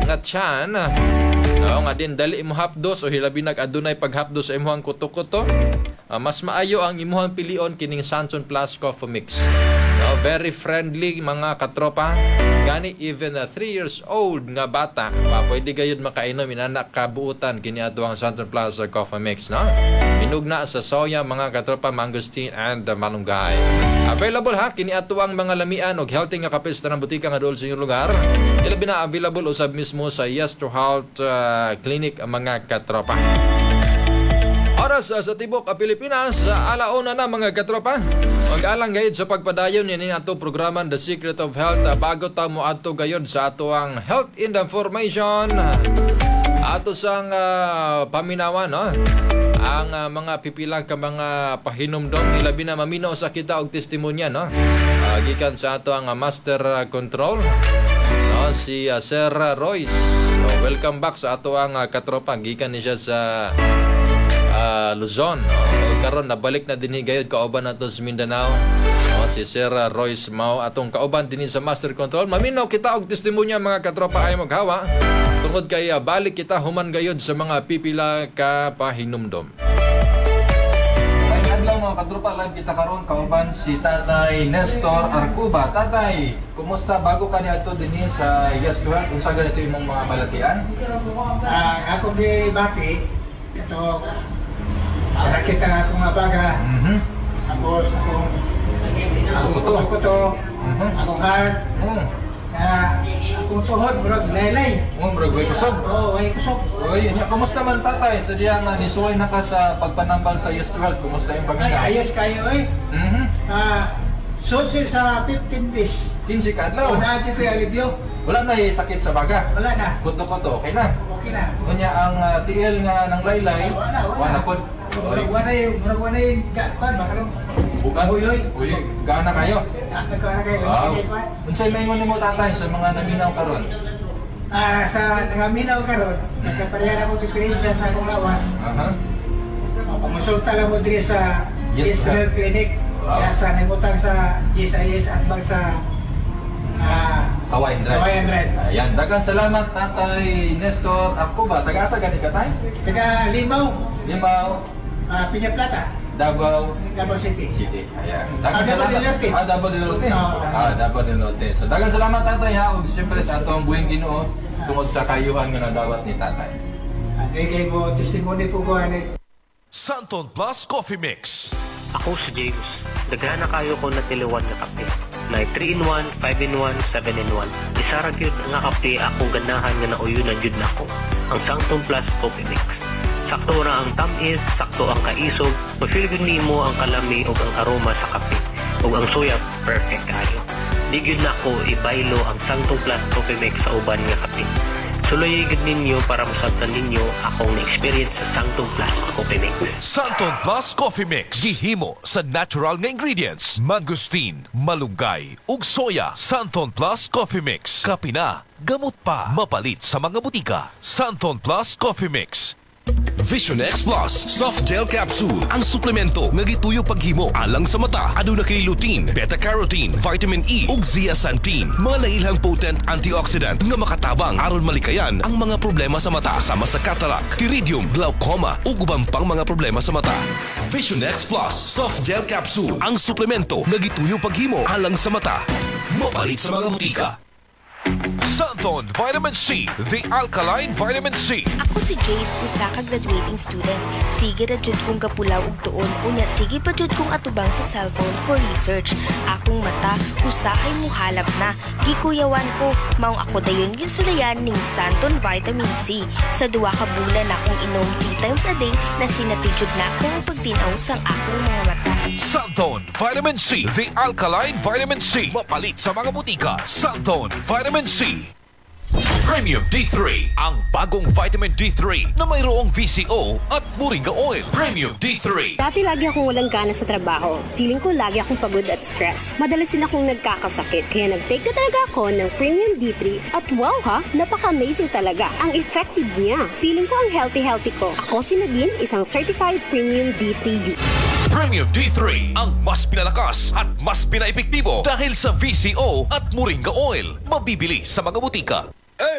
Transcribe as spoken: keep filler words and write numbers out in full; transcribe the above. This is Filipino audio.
nga tiyan. No, nga din dali imo hapdos o hilabi nag adunay paghapdos sa imuhang kuto-kuto. Uh, mas maayo ang imuhang pilion kining Santon Plus Coffee Mix. No, very friendly mga katropa. Gani even a three years old nga bata, pa pwede gayud makainom inanak kabuutan kini adto ang Santon Plus Coffee Mix, no? Minugna sa soya mga katropa, mangosteen and uh, malunggay. Available ha kini adto ang mga lamian og healthy nga kape sa tanang butika nga duol sa inyong lugar. Ilabi na available usab mismo sa Yes to Health uh, Clinic mga katropa. Oras uh, sa tibok uh, Pilipinas, uh, alauna na mga katropa. Mag-alang gayud sa pagpadayon ni ato programan The Secret of Health. Uh, bago ta mo adto gayud sa ato ang health information, ato sang uh, paminawan, no? Ang uh, mga pipilang ka mga pahinumdom, ilabi na maminaw sa kita og testimonya, no? Uh, gikan sa ato ang uh, master uh, control, no? Si uh, Sir Royce. So, welcome back sa ato ang uh, katropa. Gikan ni siya sa Uh, Luzon. Uh, karon nabalik na dinhi gayud kauban nato sa Mindanao. Uh, si Sir Royce Mao atong kauban dinhi sa Master Control. Maminaw kita og testimonya mga katropa ay maghawa tungod kay uh, balik kita human gayud sa mga pipila ka pahinumdom. Ay adlaw mga katropa, live kita karon kauban si Tatay Nestor Arcuba. Tatay, kumusta bago ka niadto dinhi sa Yes to Health? Unsa ganito imong mga balatian? Uh, ako di bati ito. Nakita nga akong abaga, Mhm. tapos akong akong kuto-kuto, Mhm. akong heart, Oh. na akong tuhod, bro, laylay. Oh, bro, way kusog. Oo, ay kusok. Oy, nya kumusta man tatay? Sa diya nga nisuway na ka sa pagpanambal sa Yes to Health. Kumusta yung Ay, paghinga? ayos kayo eh. Mhm. Ah, susi sa fifteen days. Kinsi ka adlaw. Una dito yung alibyo. Wala na eh, sakit sa baga. Wala na. Kuto-kuto, okay na. Okay na. Kunya ang uh, T L nga ng laylay, Ay, wala, wala. wala pod. Murag wala yung, murag wala yung gakpan, baka nung Bukan. Uy, uy. Uy, gaana kayo. nagkawa na kayo, Wow. nagkikay ko. Unsay maingon nimo tatay sa mga naminaw karon? Ah, sa nangaminaw karon, nagkaparehan ako diferensya sa akong lawas. Aha. Pamusulta lang mo diri sa Yes, Yes sir. Health Clinic. Wow. Kaya sa nangutang sa G S I S at bang sa ah, Kawayan Drive. Kawayan Drive. Ayan, daghang salamat tatay Nestor. Ako ba taga-asa gani ka tay? Taga Limaw, Limaw, ah, Piña Plata, Davao Davao City. City. Ayan. Ah, Davao del Norte. Ah, Davao del Norte. Oo. Ah, Davao del Norte. So, daghang salamat tatay ha. Ug siyempre sa atong buhing Ginoo tungod sa kayuhan nga nagawat ni tatay. Ah, kay kay mo testimony po ko ani. Santon Plus Coffee Mix. Ako si James. Daghana kayo ko na tiliwan na kape. Na three in one, five in one, seven in one. Isa ra gyud nga kape akong ganahan nga nauyunan jud nako. Ang Santon Plus Coffee Mix. Sakto ra ang tamis, sakto ang kaisog, ma-feel gyud nimo ang kalami ug ang aroma sa kape. Ug ang soya perfect kayo. Di gyud nako ibaylo ang Santon Plus Coffee Mix sa uban nga kape. Suloy gyud ninyo para masabtan ninyo akong na-experience sa Santon Plus Coffee Mix. Santon Plus Coffee Mix. Gihimo sa natural nga ingredients. Mangosteen, malunggay, ug soya. Santon Plus Coffee Mix. Kape na, gamot pa. Mapalit sa mga butika. Santon Plus Coffee Mix. Vision X Plus Soft Gel Capsule, ang suplemento nga gituyo paghimo alang sa mata. Aduna kay lutein, beta-carotene, vitamin E ug zeaxanthin, mga nailhang potent antioxidant nga makatabang aron malikayan ang mga problema sa mata sama sa cataract, iridium, glaucoma ug ubang pang mga problema sa mata. Vision X Plus Soft Gel Capsule, ang suplemento nga gituyo paghimo alang sa mata. Mapalit sa mga butika. Santon Vitamin C, the alkaline vitamin C. Ako si Jade, usa ka graduating student. Sige ra jud kong kapulaw og tuon, unya sige pa jud kong atubang sa cellphone for research. Akong mata usahay mo halap na. Gikuyawan ko, maong ako dayon ginsulayan ning Santon Vitamin C. Sa duwa ka bulan akong inom three times a day na sinatijud na akong pagtinaw sang akong mga mata. Santon Vitamin C, the alkaline vitamin C. Mapalit sa mga butika. Santon Vitamin C. Premium D three, ang bagong vitamin D three na mayroong V C O at moringa oil. Premium D three. Dati lagi akong walang gana sa trabaho. Feeling ko lagi akong pagod at stress. Madalas din akong nagkakasakit. Kaya nag-take na talaga ako ng Premium D three. At wow ha, napaka-amazing talaga. Ang effective niya. Feeling ko ang healthy-healthy ko. Ako si Nadine, isang certified Premium D three user. Premium D three, ang mas pinalakas at mas pinaepektibo dahil sa V C O at moringa oil. Mabibili sa mga butika.